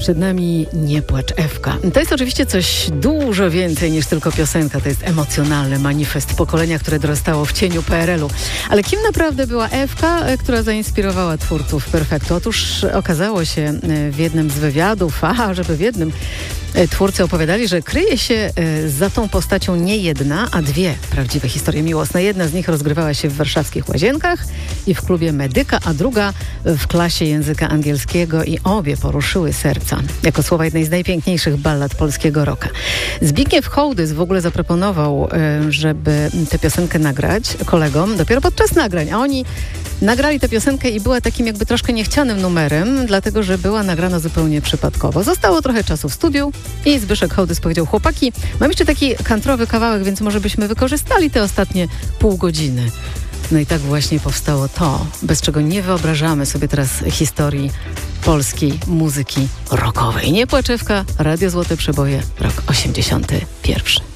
Przed nami Nie płacz, Ewka. To jest oczywiście coś dużo więcej niż tylko piosenka. To jest emocjonalny manifest pokolenia, które dorastało w cieniu PRL-u. Ale kim naprawdę była Ewka, która zainspirowała twórców Perfektu? Otóż okazało się w jednym z wywiadów, żeby w jednym, twórcy opowiadali, że kryje się za tą postacią nie jedna, a dwie prawdziwe historie miłosne. Jedna z nich rozgrywała się w warszawskich Łazienkach i w klubie Medyka, a druga w klasie języka angielskiego i obie poruszyły serca. Jako słowa jednej z najpiękniejszych ballad polskiego rocka. Zbigniew Hołdys w ogóle zaproponował, żeby tę piosenkę nagrać kolegom dopiero podczas nagrań, a oni nagrali tę piosenkę i była takim jakby troszkę niechcianym numerem, dlatego że była nagrana zupełnie przypadkowo. Zostało trochę czasu w studiu i Zbyszek Hołdys powiedział: chłopaki, mam jeszcze taki kantrowy kawałek, więc może byśmy wykorzystali te ostatnie pół godziny. No i tak właśnie powstało to, bez czego nie wyobrażamy sobie teraz historii polskiej muzyki rockowej. Nie płacz, Ewka, Radio Złote Przeboje, rok 81.